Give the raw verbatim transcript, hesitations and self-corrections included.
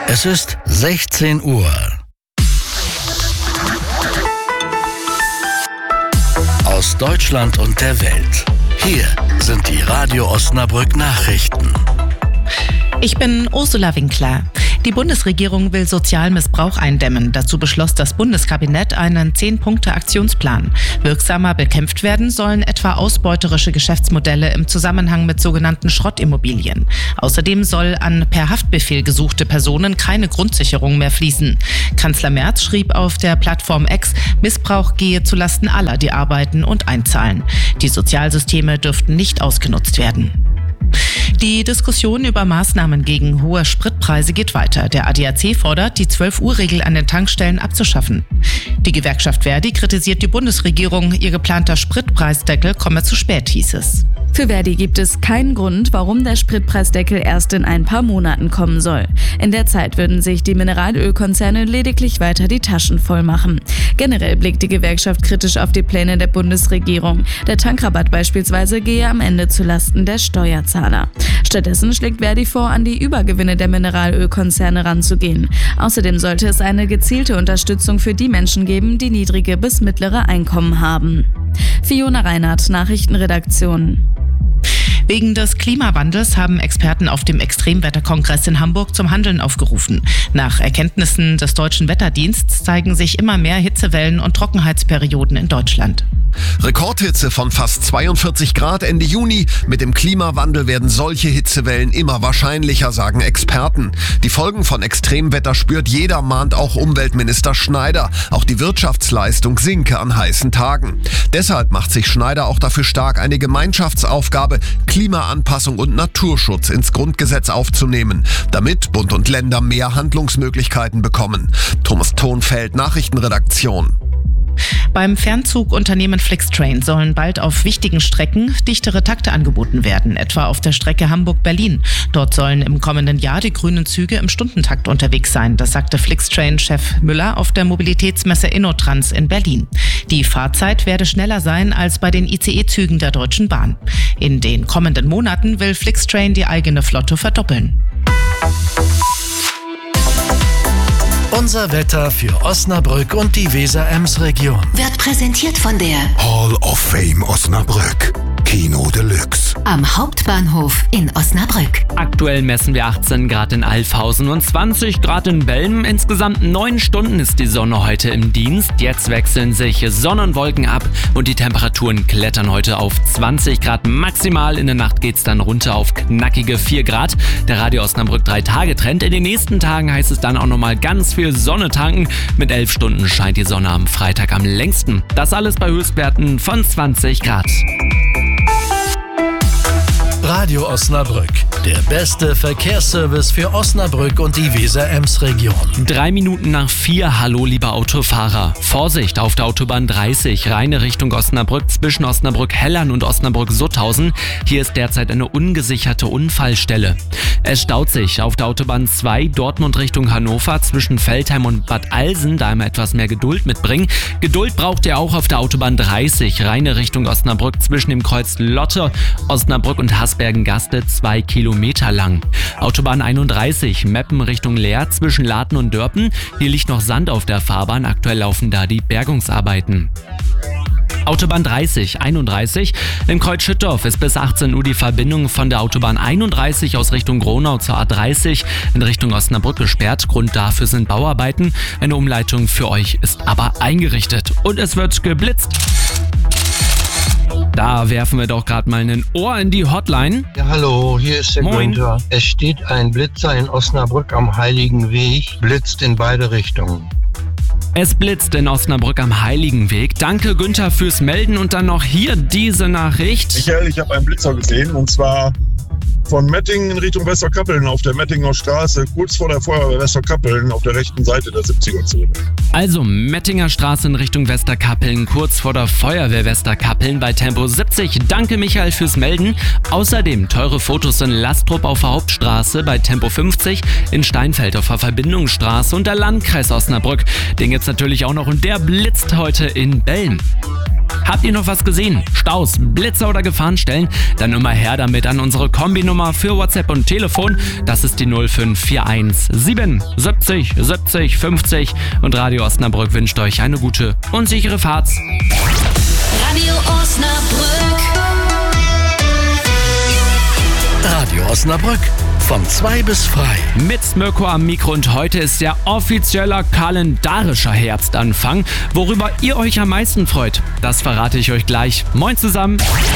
Es ist sechzehn Uhr. Aus Deutschland und der Welt. Hier sind die Radio Osnabrück Nachrichten. Ich bin Ursula Winkler. Die Bundesregierung will Sozialmissbrauch eindämmen. Dazu beschloss das Bundeskabinett einen zehn-Punkte-Aktionsplan. Wirksamer bekämpft werden sollen etwa ausbeuterische Geschäftsmodelle im Zusammenhang mit sogenannten Schrottimmobilien. Außerdem soll an per Haftbefehl gesuchte Personen keine Grundsicherung mehr fließen. Kanzler Merz schrieb auf der Plattform X, Missbrauch gehe zulasten aller, die arbeiten und einzahlen. Die Sozialsysteme dürften nicht ausgenutzt werden. Die Diskussion über Maßnahmen gegen hohe Spritpreise geht weiter. Der A D A C fordert, die zwölf-Uhr-Regel an den Tankstellen abzuschaffen. Die Gewerkschaft Verdi kritisiert die Bundesregierung. Ihr geplanter Spritpreisdeckel komme zu spät, hieß es. Für Verdi gibt es keinen Grund, warum der Spritpreisdeckel erst in ein paar Monaten kommen soll. In der Zeit würden sich die Mineralölkonzerne lediglich weiter die Taschen voll machen. Generell blickt die Gewerkschaft kritisch auf die Pläne der Bundesregierung. Der Tankrabatt beispielsweise gehe am Ende zulasten der Steuerzahler. Stattdessen schlägt Verdi vor, an die Übergewinne der Mineralölkonzerne ranzugehen. Außerdem sollte es eine gezielte Unterstützung für die Menschen geben, die niedrige bis mittlere Einkommen haben. Fiona Reinhardt, Nachrichtenredaktion. Wegen des Klimawandels haben Experten auf dem Extremwetterkongress in Hamburg zum Handeln aufgerufen. Nach Erkenntnissen des Deutschen Wetterdienstes zeigen sich immer mehr Hitzewellen und Trockenheitsperioden in Deutschland. Rekordhitze von fast zweiundvierzig Grad Ende Juni. Mit dem Klimawandel werden solche Hitzewellen immer wahrscheinlicher, sagen Experten. Die Folgen von Extremwetter spürt jeder, mahnt auch Umweltminister Schneider. Auch die Wirtschaftsleistung sinke an heißen Tagen. Deshalb macht sich Schneider auch dafür stark, eine Gemeinschaftsaufgabe, Klimaanpassung und Naturschutz ins Grundgesetz aufzunehmen, damit Bund und Länder mehr Handlungsmöglichkeiten bekommen. Thomas Thonfeld, Nachrichtenredaktion. Beim Fernzugunternehmen Flixtrain sollen bald auf wichtigen Strecken dichtere Takte angeboten werden, etwa auf der Strecke Hamburg-Berlin. Dort sollen im kommenden Jahr die grünen Züge im Stundentakt unterwegs sein. Das sagte Flixtrain-Chef Müller auf der Mobilitätsmesse InnoTrans in Berlin. Die Fahrzeit werde schneller sein als bei den I C E-Zügen der Deutschen Bahn. In den kommenden Monaten will Flixtrain die eigene Flotte verdoppeln. Unser Wetter für Osnabrück und die Weser-Ems-Region Wird präsentiert von der Hall of Fame Osnabrück. Kino Deluxe. am Hauptbahnhof in Osnabrück. Aktuell messen wir achtzehn Grad in Alfhausen und zwanzig Grad in Belm. Insgesamt neun Stunden ist die Sonne heute im Dienst. Jetzt wechseln sich Sonne und Wolken ab und die Temperaturen klettern heute auf zwanzig Grad maximal. In der Nacht geht's dann runter auf knackige vier Grad. Der Radio Osnabrück drei Tage Trend. In den nächsten Tagen heißt es dann auch nochmal ganz viel Sonne tanken. Mit elf Stunden scheint die Sonne am Freitag am längsten. Das alles bei Höchstwerten von zwanzig Grad. Radio Osnabrück, der beste Verkehrsservice für Osnabrück und die Weser-Ems-Region. Drei Minuten nach vier, hallo liebe Autofahrer. Vorsicht auf der Autobahn dreißig, reine Richtung Osnabrück zwischen Osnabrück-Hellern und Osnabrück-Sutthausen. Hier ist derzeit eine ungesicherte Unfallstelle. Es staut sich auf der Autobahn zwei, Dortmund Richtung Hannover zwischen Veltheim und Bad Alsen, da immer etwas mehr Geduld mitbringen. Geduld braucht ihr auch auf der Autobahn dreißig, reine Richtung Osnabrück zwischen dem Kreuz Lotte, Osnabrück und Hasbergen-Gaste, zwei Kilometer lang. Autobahn einunddreißig, Meppen Richtung Leer zwischen Laten und Dörpen. Hier liegt noch Sand auf der Fahrbahn, aktuell laufen da die Bergungsarbeiten. Autobahn dreißig, einunddreißig. Im Kreuz Schüttorf ist bis achtzehn Uhr die Verbindung von der Autobahn einunddreißig aus Richtung Gronau zur A dreißig in Richtung Osnabrück gesperrt. Grund dafür sind Bauarbeiten. Eine Umleitung für euch ist aber eingerichtet. Und es wird geblitzt. Da werfen wir doch gerade mal ein Ohr in die Hotline. Ja, hallo, hier ist der Moin. Günther. Es steht ein Blitzer in Osnabrück am Heiligen Weg, blitzt in beide Richtungen. Es blitzt in Osnabrück am Heiligen Weg. Danke Günther fürs Melden und dann noch hier diese Nachricht. Michael, ich habe einen Blitzer gesehen und zwar von Mettingen in Richtung Westerkappeln auf der Mettinger Straße, kurz vor der Feuerwehr Westerkappeln auf der rechten Seite der siebziger-Zone. Also Mettinger Straße in Richtung Westerkappeln, kurz vor der Feuerwehr Westerkappeln bei Tempo siebzig. Danke Michael fürs Melden. Außerdem teure Fotos in Lastrup auf der Hauptstraße bei Tempo fünfzig, in Steinfeld auf der Verbindungsstraße und der Landkreis Osnabrück. Den gibt's natürlich auch noch und der blitzt heute in Belm. Habt ihr noch was gesehen? Staus, Blitzer oder Gefahrenstellen? Dann immer her damit an unsere Kombinummer für WhatsApp und Telefon. Das ist die null fünf vier eins sieben siebzig siebzig fünfzig und Radio Osnabrück wünscht euch eine gute und sichere Fahrt. Radio Osnabrück. Radio Osnabrück. Von zwei bis frei. Mit Mirko am Mikro und heute ist der offizieller kalendarischer Herbstanfang. Worüber ihr euch am meisten freut, das verrate ich euch gleich. Moin zusammen.